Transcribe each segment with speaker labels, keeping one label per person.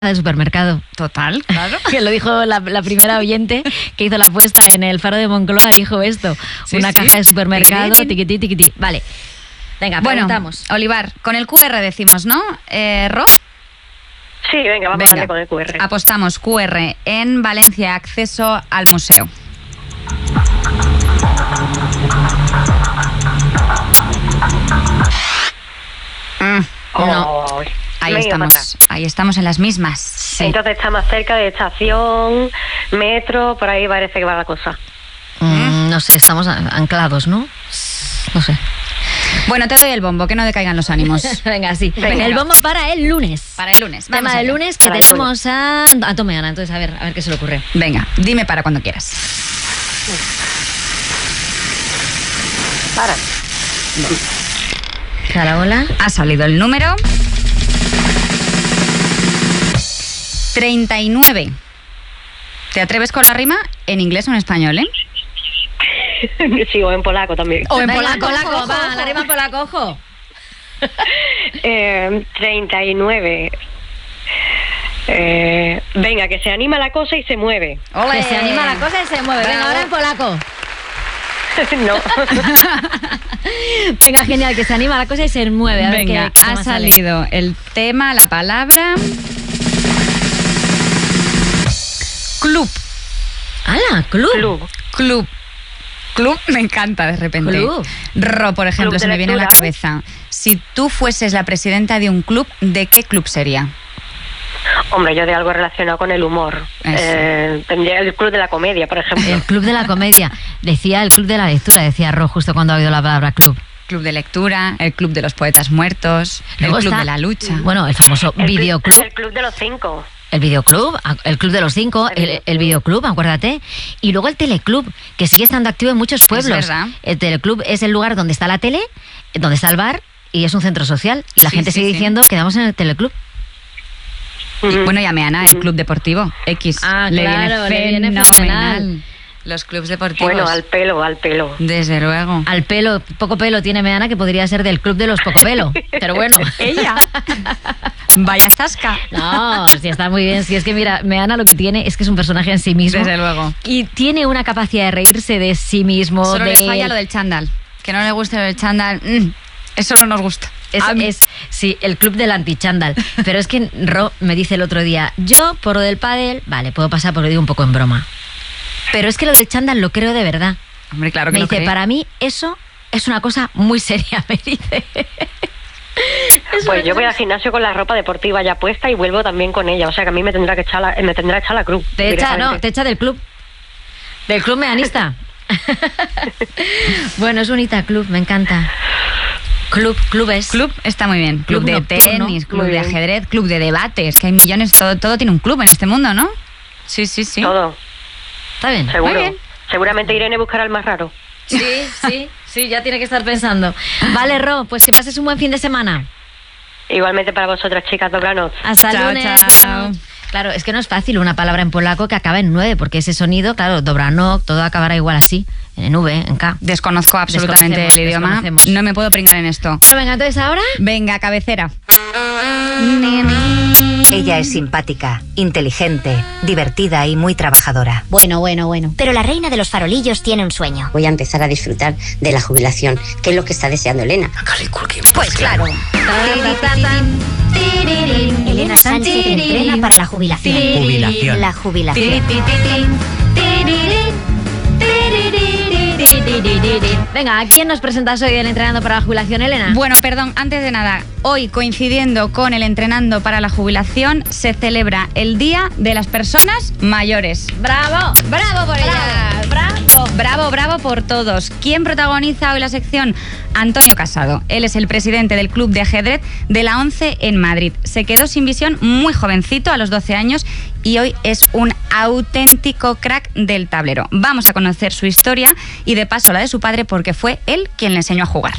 Speaker 1: de supermercado.
Speaker 2: Total, claro.
Speaker 1: Que lo dijo la primera oyente que hizo la apuesta en el Faro de Moncloa, dijo esto.
Speaker 2: Sí,
Speaker 1: una
Speaker 2: sí.
Speaker 1: caja de supermercado, tiquití, tiquití. Vale. Venga,
Speaker 2: Bueno,
Speaker 1: preguntamos.
Speaker 2: Olivar, con el QR decimos, ¿no? ¿Ro?
Speaker 3: Sí, venga, vamos a darle con el QR.
Speaker 2: Apostamos QR en Valencia, acceso al museo.
Speaker 3: No.
Speaker 2: Ahí estamos en las mismas. Sí.
Speaker 3: Entonces está más cerca de estación, metro, por ahí parece que va la cosa.
Speaker 1: No sé, estamos anclados, ¿no? No sé.
Speaker 2: Bueno, te doy el bombo, que no decaigan los ánimos.
Speaker 1: Venga, sí.
Speaker 3: Venga.
Speaker 1: El bombo para el lunes.
Speaker 2: Para el lunes.
Speaker 1: Tema
Speaker 2: Vamos
Speaker 1: del
Speaker 2: allá.
Speaker 1: lunes que
Speaker 3: Para el
Speaker 1: tenemos a Tome, Ana. Entonces, a ver qué se le ocurre.
Speaker 2: Venga, dime para cuando quieras.
Speaker 3: Para.
Speaker 1: Hola.
Speaker 2: Ha salido el número 39. ¿Te atreves con la rima? ¿En inglés o en español,
Speaker 3: Sí, o en polaco también.
Speaker 2: O en
Speaker 1: Venga,
Speaker 2: polaco.
Speaker 1: ojo, va, la rima polaco, ojo.
Speaker 3: 39. Venga, que se anima la cosa y se mueve.
Speaker 1: Que se anima la cosa y se mueve. Venga,
Speaker 2: Bravo.
Speaker 1: ahora en polaco.
Speaker 3: No.
Speaker 1: Venga, genial, que se anima la cosa y se mueve. A ver
Speaker 2: Venga,
Speaker 1: qué
Speaker 2: ha
Speaker 1: tema sale.
Speaker 2: salido el tema, la palabra club.
Speaker 1: ¡Hala, club!
Speaker 2: Club me encanta de repente.
Speaker 1: Club.
Speaker 2: Ro, por ejemplo,
Speaker 3: Club de
Speaker 2: se me viene a la
Speaker 3: lectura.
Speaker 2: cabeza. Si tú fueses la presidenta de un club, ¿de qué club sería?
Speaker 3: Hombre, yo de algo relacionado con el humor.
Speaker 2: Eso.
Speaker 3: Tendría el club de la comedia, por ejemplo.
Speaker 1: El club de la comedia. Decía el club de la lectura, decía Ro justo cuando ha oído la palabra club.
Speaker 2: Club de lectura, el club de los poetas muertos,
Speaker 1: Luego
Speaker 2: el club
Speaker 1: está,
Speaker 2: de la lucha.
Speaker 1: Bueno, el famoso videoclub.
Speaker 3: El club de los 5.
Speaker 1: El videoclub, el club de los 5, el videoclub, acuérdate. Y luego el teleclub, que sigue estando activo en muchos pueblos.
Speaker 2: verdad.
Speaker 1: El teleclub es el lugar donde está la tele, donde está el bar y es un centro social. Y la
Speaker 2: Sí,
Speaker 1: gente
Speaker 2: sí,
Speaker 1: sigue
Speaker 2: sí.
Speaker 1: diciendo, quedamos en el teleclub.
Speaker 2: Y, bueno, ya me Ana, el club deportivo, X.
Speaker 1: Ah, claro, le viene fenomenal.
Speaker 2: Los clubs deportivos.
Speaker 3: Bueno, al pelo.
Speaker 2: Desde luego.
Speaker 1: Al pelo, poco pelo tiene Meana, que podría ser del club de los poco pelo. Pero bueno.
Speaker 2: Ella. Vaya zasca.
Speaker 1: No, si está muy bien. Si es que mira, Meana lo que tiene es que es un personaje en sí mismo.
Speaker 2: Desde luego.
Speaker 1: Y tiene una capacidad de reírse de sí mismo.
Speaker 2: Solo
Speaker 1: de...
Speaker 2: le falla lo del chándal. Que no le guste lo del chándal. Eso no nos gusta.
Speaker 1: Sí, el club del antichándal. Pero es que Ro me dice el otro día, yo por lo del pádel, vale, puedo pasar porque lo digo un poco en broma. Pero es que lo del chándal lo creo de verdad.
Speaker 2: Hombre, claro que
Speaker 1: Me
Speaker 2: lo
Speaker 1: dice,
Speaker 2: cree.
Speaker 1: para mí eso es una cosa muy seria, me dice.
Speaker 3: Pues yo voy al gimnasio con la ropa deportiva ya puesta y vuelvo también con ella. O sea que a mí me tendrá que echar la cruz.
Speaker 1: Te echa
Speaker 3: directamente.
Speaker 1: del club. Del club meanista. Bueno, es bonita club, me encanta. Clubes.
Speaker 2: Club está muy bien. Club,
Speaker 1: Club
Speaker 2: de
Speaker 1: nocturno.
Speaker 2: tenis, club
Speaker 3: Muy
Speaker 2: de
Speaker 3: bien.
Speaker 2: ajedrez, club de debates, que hay millones, todo tiene un club en este mundo, ¿no? Sí.
Speaker 3: Todo,
Speaker 1: Está bien.
Speaker 3: seguro.
Speaker 2: Muy bien.
Speaker 3: Seguramente Irene buscará el más raro.
Speaker 1: Sí, ya tiene que estar pensando. Vale, Ro, pues que pases un buen fin de semana.
Speaker 3: Igualmente para vosotras, chicas, dobranoc.
Speaker 1: Hasta el
Speaker 2: Chao,
Speaker 1: lunes.
Speaker 2: chao.
Speaker 1: Dobranoc. Claro, es que no es fácil una palabra en polaco que acaba en 9, porque ese sonido, claro, dobranoc, todo acabará igual así, en V, en K.
Speaker 2: Desconozco absolutamente el idioma.
Speaker 1: Desconocemos.
Speaker 2: No me puedo pringar en esto.
Speaker 1: Bueno, venga, entonces ahora...
Speaker 2: Venga, cabecera.
Speaker 4: Ella es simpática, inteligente, divertida y muy trabajadora.
Speaker 5: Bueno. Pero la reina de los farolillos tiene un sueño.
Speaker 6: Voy a empezar a disfrutar de la jubilación, que es lo que está deseando Elena.
Speaker 5: Pues claro. Elena Sánchez entrena para la jubilación.
Speaker 7: Jubilación.
Speaker 5: La jubilación.
Speaker 1: Venga, ¿a quién nos presentas hoy del Entrenando para la Jubilación, Elena?
Speaker 2: Bueno, perdón, antes de nada, hoy coincidiendo con el Entrenando para la Jubilación, se celebra el Día de las Personas Mayores.
Speaker 1: ¡Bravo! ¡Bravo por ellas! ¡Bravo!
Speaker 2: Bravo por todos. ¿Quién protagoniza hoy la sección? Antonio Casado. Él es el presidente del Club de Ajedrez de la ONCE en Madrid. Se quedó sin visión muy jovencito, a los 12 años, y hoy es un auténtico crack del tablero. Vamos a conocer su historia y de paso la de su padre, porque fue él quien le enseñó a jugar.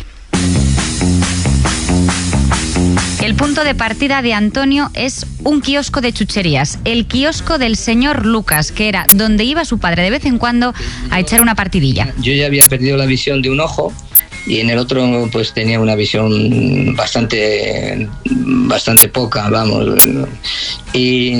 Speaker 2: El punto de partida de Antonio es un kiosco de chucherías, el kiosco del señor Lucas, que era donde iba su padre de vez en cuando a echar una partidilla.
Speaker 8: Yo ya había perdido la visión de un ojo y en el otro pues tenía una visión bastante poca, vamos. Y